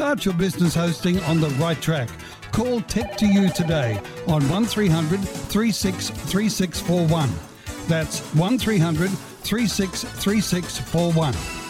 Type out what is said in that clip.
Start your business hosting on the right track. Call Tech to You today on 1300 363641. That's 1300 363641.